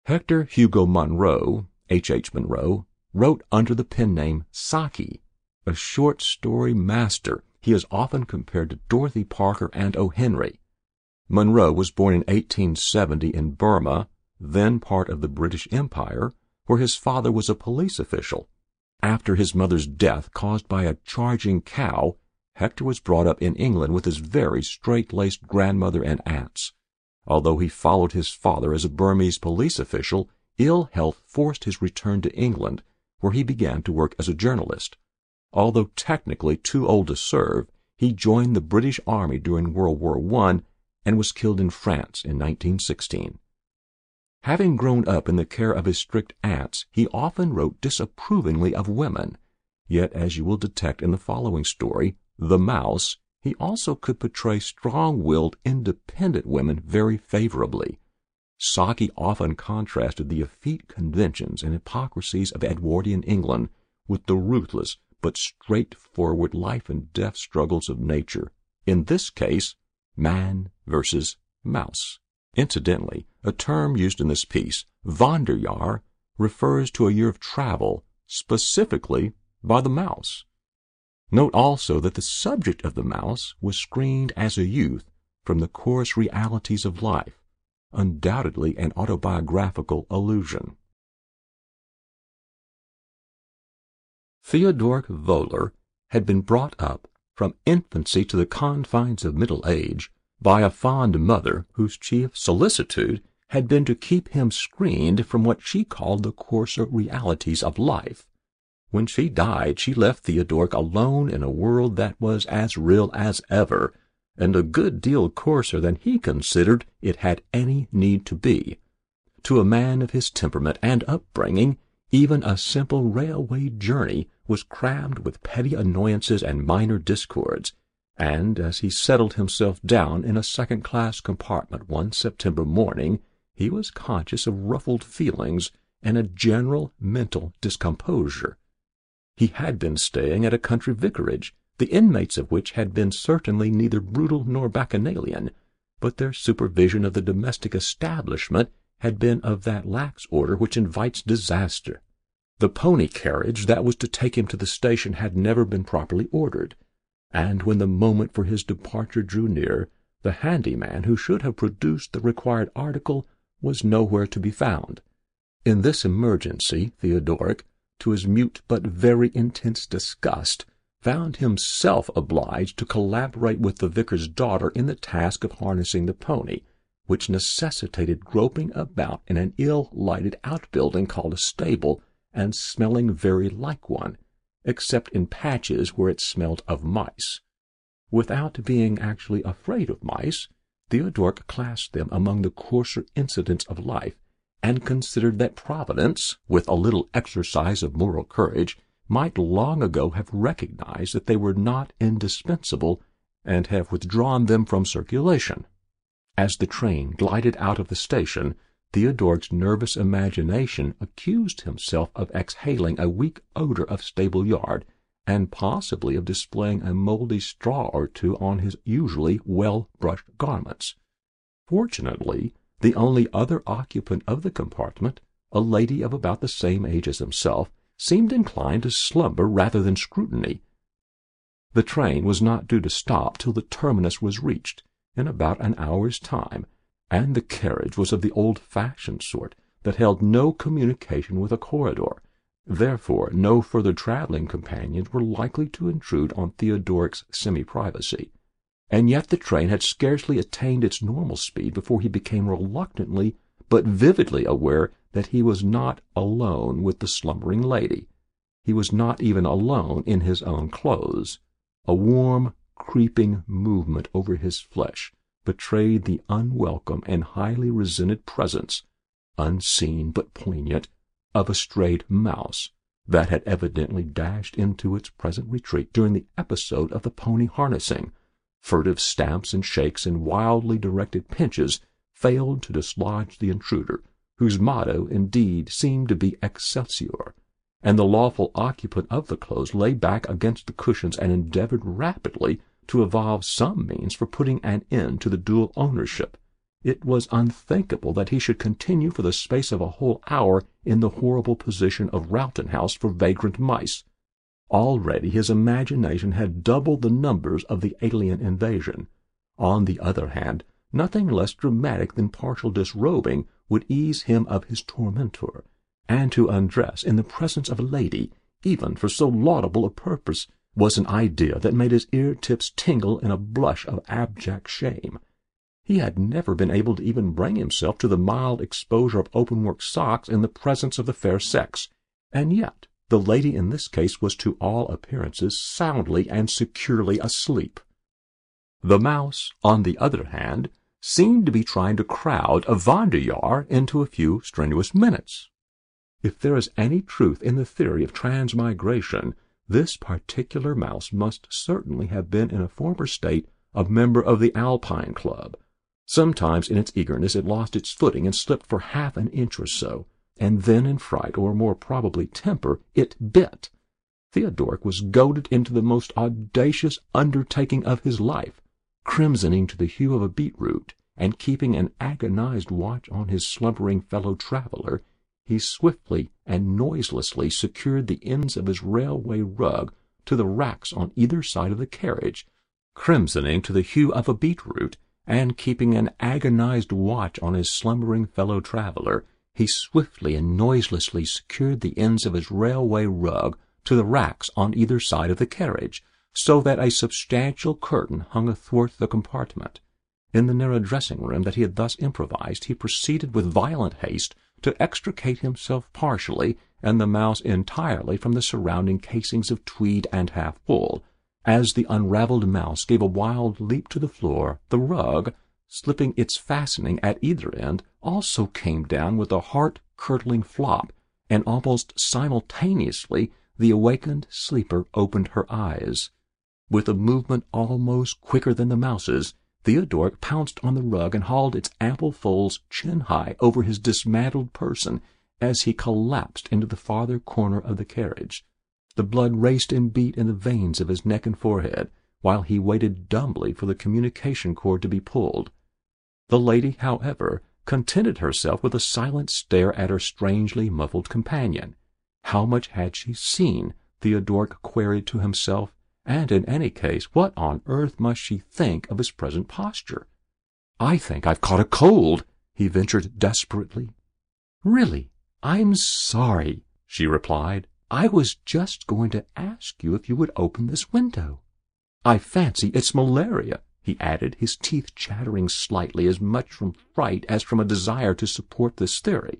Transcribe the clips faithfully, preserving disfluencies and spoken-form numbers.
Hector Hugo Munro, H. H. Munro, wrote under the pen name Saki, a short story master. He is often compared to Dorothy Parker and O. Henry. Munro was born in eighteen seventy in Burma, then part of the British Empire, where his father was a police official. After his mother's death caused by a charging cow, Hector was brought up in England with his very straight-laced grandmother and aunts. Although he followed his father as a Burmese police official, ill health forced his return to England, where he began to work as a journalist. Although technically too old to serve, he joined the British Army during World War One and was killed in France in nineteen sixteen. Having grown up in the care of his strict aunts, he often wrote disapprovingly of women. Yet, as you will detect in the following story, The Mouse, he also could portray strong-willed, independent women very favorably. Saki often contrasted the effete conventions and hypocrisies of Edwardian England with the ruthless but straightforward life-and-death struggles of nature. In this case, man versus mouse. Incidentally, a term used in this piece, Wanderjahr, refers to a year of travel, specifically by the mouse. Note also that the subject of The Mouse was screened as a youth from the coarse realities of life, undoubtedly an autobiographical allusion. Theodoric Wöhler had been brought up from infancy to the confines of middle age by a fond mother whose chief solicitude had been to keep him screened from what she called the coarser realities of life. When she died, she left Theodoric alone in a world that was as real as ever, and a good deal coarser than he considered it had any need to be. To a man of his temperament and upbringing, even a simple railway journey was crammed with petty annoyances and minor discords, and as he settled himself down in a second-class compartment one September morning, he was conscious of ruffled feelings and a general mental discomposure. He had been staying at a country vicarage, the inmates of which had been certainly neither brutal nor bacchanalian, but their supervision of the domestic establishment had been of that lax order which invites disaster. The pony carriage that was to take him to the station had never been properly ordered, and when the moment for his departure drew near, the handyman who should have produced the required article was nowhere to be found. In this emergency, Theodoric, to his mute but very intense disgust, found himself obliged to collaborate with the vicar's daughter in the task of harnessing the pony, which necessitated groping about in an ill-lighted outbuilding called a stable, and smelling very like one, except in patches where it smelled of mice. Without being actually afraid of mice, Theodoric classed them among the coarser incidents of life, and considered that Providence, with a little exercise of moral courage, might long ago have recognized that they were not indispensable, and have withdrawn them from circulation. As the train glided out of the station, Theodoric's nervous imagination accused himself of exhaling a weak odor of stable yard, and possibly of displaying a moldy straw or two on his usually well-brushed garments. Fortunately, the only other occupant of the compartment, a lady of about the same age as himself, seemed inclined to slumber rather than scrutiny. The train was not due to stop till the terminus was reached, in about an hour's time, and the carriage was of the old-fashioned sort that held no communication with a corridor. Therefore, no further traveling companions were likely to intrude on Theodoric's semi-privacy. And yet the train had scarcely attained its normal speed before he became reluctantly but vividly aware that he was not alone with the slumbering lady. He was not even alone in his own clothes. A warm, creeping movement over his flesh betrayed the unwelcome and highly resented presence, unseen but poignant, of a strayed mouse that had evidently dashed into its present retreat during the episode of the pony harnessing. Furtive stamps and shakes and wildly directed pinches failed to dislodge the intruder, whose motto, indeed, seemed to be Excelsior, and the lawful occupant of the clothes lay back against the cushions and endeavored rapidly to evolve some means for putting an end to the dual ownership. It was unthinkable that he should continue for the space of a whole hour in the horrible position of Roughton-house for vagrant mice. Already his imagination had doubled the numbers of the alien invasion. On the other hand, nothing less dramatic than partial disrobing would ease him of his tormentor, and to undress in the presence of a lady, even for so laudable a purpose, was an idea that made his ear-tips tingle in a blush of abject shame. He had never been able to even bring himself to the mild exposure of open-work socks in the presence of the fair sex, and yet the lady in this case was to all appearances soundly and securely asleep. The mouse, on the other hand, seemed to be trying to crowd a Wanderjahr into a few strenuous minutes. If there is any truth in the theory of transmigration, this particular mouse must certainly have been in a former state a member of the Alpine Club. Sometimes in its eagerness it lost its footing and slipped for half an inch or so, and then in fright, or more probably temper, it bit. Theodoric was goaded into the most audacious undertaking of his life. Crimsoning to the hue of a beetroot, and keeping an agonized watch on his slumbering fellow-traveler, he swiftly and noiselessly secured the ends of his railway rug to the racks on either side of the carriage. Crimsoning to the hue of a beetroot, and keeping an agonized watch on his slumbering fellow-traveler, he swiftly and noiselessly secured the ends of his railway rug to the racks on either side of the carriage, so that a substantial curtain hung athwart the compartment. In the narrow dressing-room that he had thus improvised, he proceeded with violent haste to extricate himself partially and the mouse entirely from the surrounding casings of tweed and half-wool. As the unravelled mouse gave a wild leap to the floor, the rug, slipping its fastening at either end, also came down with a heart-curdling flop, and almost simultaneously the awakened sleeper opened her eyes. With a movement almost quicker than the mouse's, Theodoric pounced on the rug and hauled its ample folds chin-high over his dismantled person as he collapsed into the farther corner of the carriage. The blood raced and beat in the veins of his neck and forehead, while he waited dumbly for the communication cord to be pulled. The lady, however, contented herself with a silent stare at her strangely muffled companion. How much had she seen? Theodoric queried to himself, and in any case, what on earth must she think of his present posture? "I think I've caught a cold," he ventured desperately. "Really, I'm sorry," she replied. "I was just going to ask you if you would open this window. I fancy it's malaria," he added, his teeth chattering slightly as much from fright as from a desire to support this theory.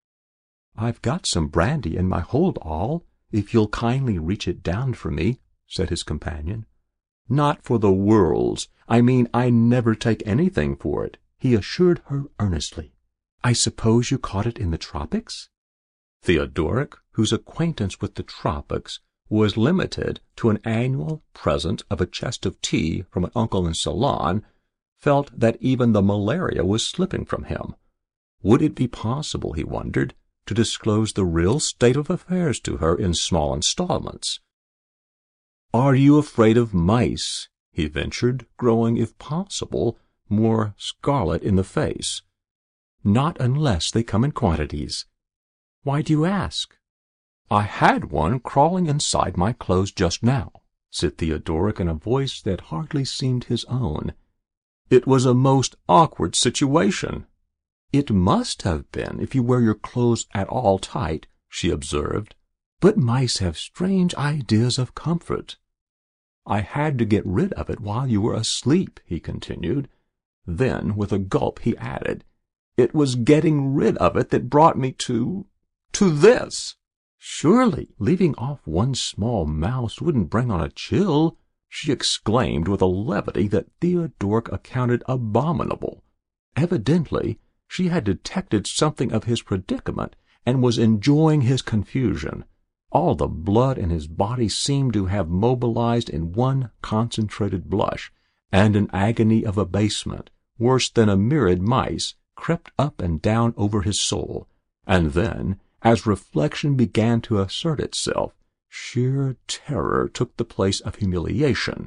"I've got some brandy in my hold-all, if you'll kindly reach it down for me," said his companion. "Not for the worlds. I mean, I never take anything for it," he assured her earnestly. "I suppose you caught it in the tropics?" Theodoric, whose acquaintance with the tropics was limited to an annual present of a chest of tea from an uncle in Ceylon, felt that even the malaria was slipping from him. Would it be possible, he wondered, to disclose the real state of affairs to her in small installments? "Are you afraid of mice?" he ventured, growing, if possible, more scarlet in the face. "Not unless they come in quantities." "Why do you ask?" "I had one crawling inside my clothes just now," said Theodoric in a voice that hardly seemed his own. "It was a most awkward situation." "It must have been, if you wear your clothes at all tight," she observed. "But mice have strange ideas of comfort." "I had to get rid of it while you were asleep," he continued. Then, with a gulp, he added, "It was getting rid of it that brought me to... to this." "Surely, leaving off one small mouse wouldn't bring on a chill," she exclaimed with a levity that Theodoric accounted abominable. Evidently, she had detected something of his predicament and was enjoying his confusion. All the blood in his body seemed to have mobilized in one concentrated blush, and an agony of abasement, worse than a myriad mice, crept up and down over his soul. And then, as reflection began to assert itself, sheer terror took the place of humiliation.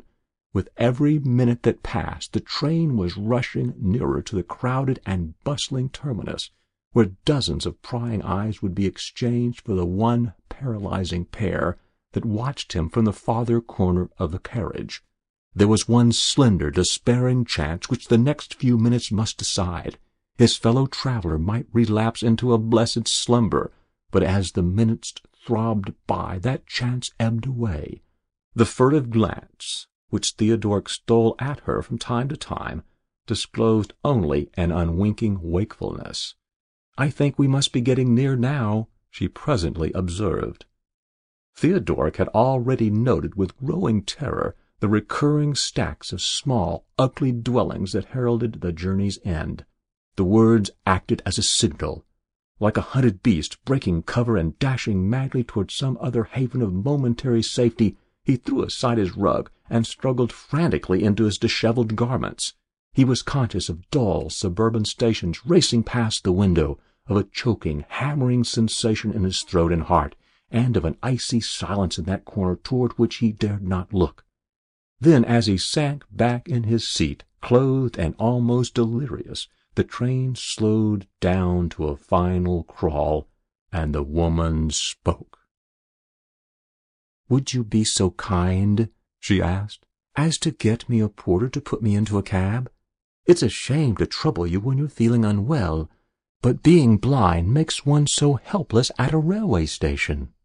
With every minute that passed, the train was rushing nearer to the crowded and bustling terminus, where dozens of prying eyes would be exchanged for the one paralyzing pair that watched him from the farther corner of the carriage. There was one slender, despairing chance which the next few minutes must decide. His fellow traveler might relapse into a blessed slumber, but as the minutes throbbed by, that chance ebbed away. The furtive glance which Theodoric stole at her from time to time disclosed only an unwinking wakefulness. "I think we must be getting near now," she presently observed. Theodoric had already noted with growing terror the recurring stacks of small, ugly dwellings that heralded the journey's end. The words acted as a signal. Like a hunted beast breaking cover and dashing madly toward some other haven of momentary safety, he threw aside his rug and struggled frantically into his disheveled garments. He was conscious of dull suburban stations racing past the window, of a choking, hammering sensation in his throat and heart, and of an icy silence in that corner toward which he dared not look. Then, as he sank back in his seat, clothed and almost delirious, the train slowed down to a final crawl, and the woman spoke. "Would you be so kind," she asked, "as to get me a porter to put me into a cab? It's a shame to trouble you when you're feeling unwell, but being blind makes one so helpless at a railway station."